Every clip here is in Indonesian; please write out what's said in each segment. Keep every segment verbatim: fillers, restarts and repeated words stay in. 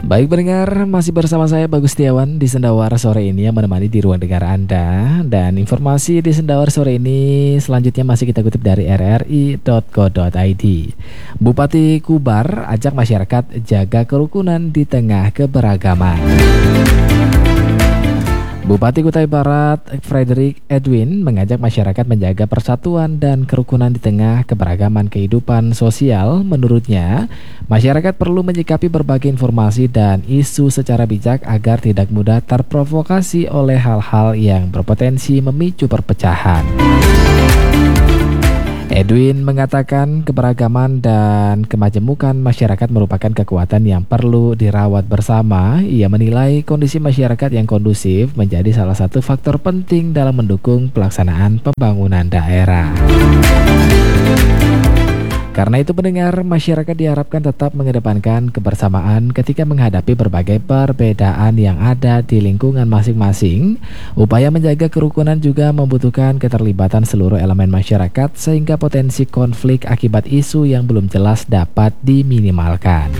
Baik pendengar, masih bersama saya Bagus Setiawan di Sendawar sore ini yang menemani di ruang dengar Anda. Dan informasi di Sendawar sore ini selanjutnya masih kita kutip dari r r i titik co titik i d. Bupati Kubar ajak masyarakat jaga kerukunan di tengah keberagaman. Bupati Kutai Barat, Frederick Edwin, mengajak masyarakat menjaga persatuan dan kerukunan di tengah keberagaman kehidupan sosial. Menurutnya, masyarakat perlu menyikapi berbagai informasi dan isu secara bijak agar tidak mudah terprovokasi oleh hal-hal yang berpotensi memicu perpecahan. Edwin mengatakan keberagaman dan kemajemukan masyarakat merupakan kekuatan yang perlu dirawat bersama. Ia menilai kondisi masyarakat yang kondusif menjadi salah satu faktor penting dalam mendukung pelaksanaan pembangunan daerah. Karena itu pendengar, masyarakat diharapkan tetap mengedepankan kebersamaan ketika menghadapi berbagai perbedaan yang ada di lingkungan masing-masing. Upaya menjaga kerukunan juga membutuhkan keterlibatan seluruh elemen masyarakat sehingga potensi konflik akibat isu yang belum jelas dapat diminimalkan.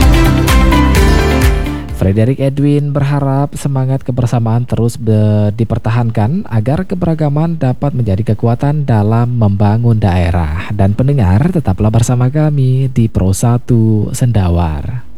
Frederick Edwin berharap semangat kebersamaan terus be- dipertahankan agar keberagaman dapat menjadi kekuatan dalam membangun daerah. Dan pendengar, tetaplah bersama kami di Pro satu Sendawar.